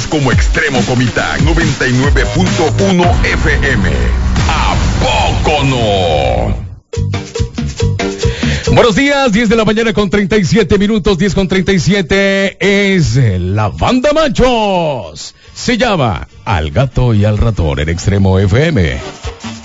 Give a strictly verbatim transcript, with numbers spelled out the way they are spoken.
como Extremo Comitán noventa y nueve punto uno F M. ¿A poco no? Buenos días, diez de la mañana con treinta y siete minutos, diez con treinta y siete es la Banda Machos. Se llama Al Gato y al Ratón en Extremo F M.